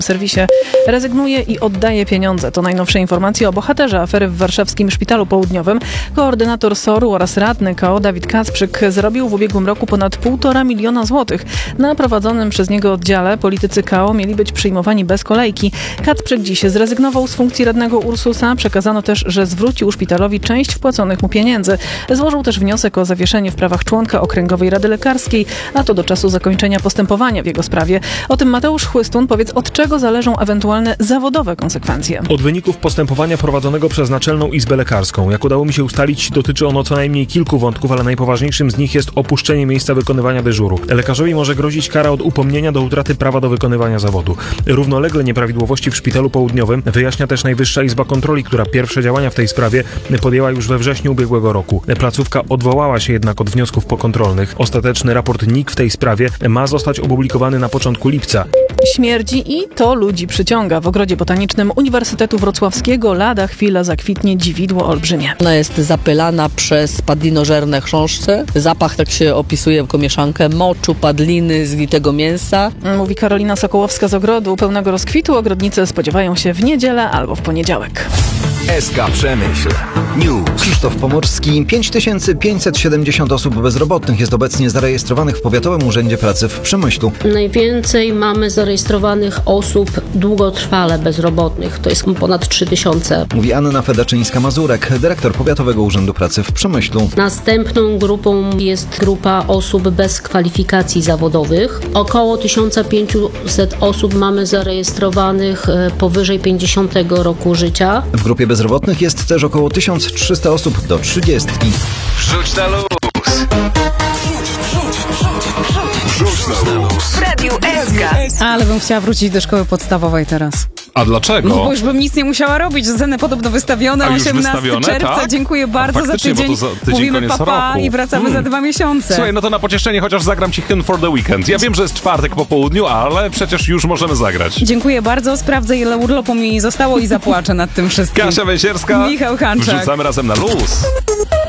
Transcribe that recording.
serwisie rezygnuje i oddaje pieniądze. To najnowsze informacje o bohaterze afery w warszawskim Szpitalu Południowym. Koordynator SOR-u oraz radny KO Dawid Kacprzyk zarobił w ubiegłym roku ponad 1,5 miliona złotych. Na prowadzonym przez niego oddziale politycy KO mieli być przyjmowani bez kolejki. Kacprzyk dziś zrezygnował z funkcji radnego Ursusa. Przekazano też, że zwrócił szpitalowi część wpłaconych mu pieniędzy. Złożył też wniosek o zawieszenie w prawach członka Okręgowej Rady Lekarskiej, a to do czasu zakończenia postępowania w jego sprawie. O tym Mateusz Chłystun. Powiedz, od czego zależą ewentualne zawodowe konsekwencje? Od wyników postępowania prowadzonego przez Naczelną Izbę Lekarską. Jak udało mi się ustalić, dotyczy ono co najmniej kilku wątków, ale najpoważniejszym z nich jest opuszczenie miejsca wykonywania dyżuru. Lekarzowi może grozić kara od upomnienia do utraty prawa do wykonywania zawodu. Równolegle nieprawidłowości w Szpitalu Południowym wyjaśnia też Najwyższa Izba Kontroli, która pierwsze działania w tej sprawie podjęła już we wrześniu ubiegłego roku. Placówka odwołała się jednak od wniosków pokontrolnych. Ostateczny raport NIK w tej sprawie ma zostać opublikowany na początku lipca. Śmierdzi i to ludzi przyciąga. W Ogrodzie Botanicznym Uniwersytetu Wrocławskiego lada chwila zakwitnie dziwidło olbrzymie. Ona jest zapylana przez padlinożerne chrząszcze. Zapach tak się opisuje jako mieszankę moczu, padliny, zgnitego mięsa. Mówi Karolina Sokołowska z ogrodu. Pełnego rozkwitu ogrodnicy spodziewają się w niedzielę albo w poniedziałek. SK Przemyśl News. Krzysztof Pomorski. 5570 osób bezrobotnych jest obecnie zarejestrowanych w Powiatowym Urzędzie Pracy w Przemyślu. Najwięcej mamy zarejestrowanych osób długotrwale bezrobotnych. To jest ponad 3000. Mówi Anna Fedaczyńska-Mazurek, dyrektor Powiatowego Urzędu Pracy w Przemyślu. Następną grupą jest grupa osób bez kwalifikacji zawodowych. Około 1500 osób mamy zarejestrowanych powyżej 50 roku życia. W grupie bezrobotnych jest też około 1300 osób do 30. Rzuć na luz. Rzuć na luz. W Radiu SK. Ale bym chciała wrócić do szkoły podstawowej teraz. A dlaczego? No bo już bym nic nie musiała robić. Ceny podobno wystawione. A już 18 wystawione, czerwca. tak? Dziękuję bardzo za Faktycznie, bo tydzień. to za tydzień Mówimy koniec papa roku. i wracamy za 2 miesiące. Słuchaj, no to na pocieszenie chociaż zagram ci Hymn for the Weekend. Ja wiem, że jest czwartek po południu, ale przecież już możemy zagrać. Dziękuję bardzo. Sprawdzę, ile urlopu mi zostało i zapłaczę nad tym wszystkim. Kasia Węsierska. Michał Hanczak. Wrzucamy razem na luz.